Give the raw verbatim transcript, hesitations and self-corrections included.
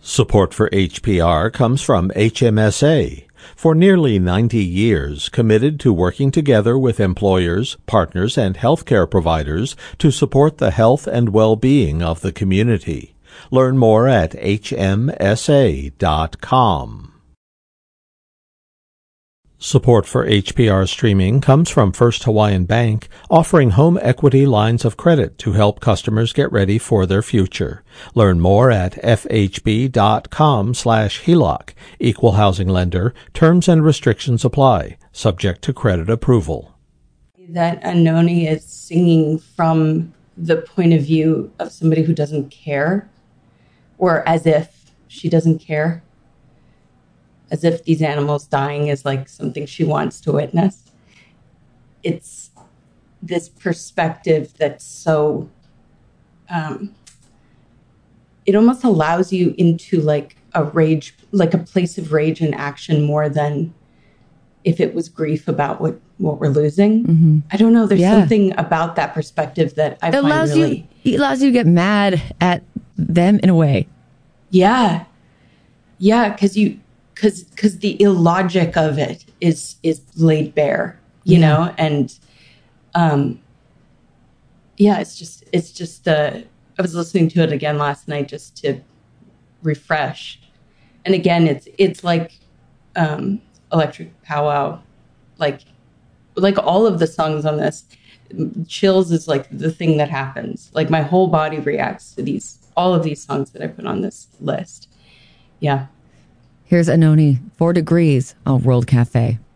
Support for H P R comes from H M S A. For nearly ninety years, committed to working together with employers, partners, and healthcare providers to support the health and well-being of the community. Learn more at H M S A dot com. Support for H P R streaming comes from First Hawaiian Bank, offering home equity lines of credit to help customers get ready for their future. Learn more at F H B dot com slash H E L O C. Equal housing lender. Terms and restrictions apply. Subject to credit approval. That Anoni is singing from the point of view of somebody who doesn't care, or as if she doesn't care. As if these animals dying is like something she wants to witness. It's this perspective that's so, um, it almost allows you into like a rage, like a place of rage and action more than if it was grief about what, what we're losing. Mm-hmm. I don't know. There's yeah. something about that perspective that I it find allows really... You, it allows you to get mad at them in a way. Yeah. Yeah, because you... Because because the illogic of it is is laid bare, you yeah. know, and um, yeah, it's just it's just. Uh, I was listening to it again last night just to refresh, and again, it's it's like um, Electric Powwow, like like all of the songs on this. Chills is like the thing that happens. Like my whole body reacts to these all of these songs that I put on this list. Yeah. Here's Anoni, Four Degrees on World Cafe.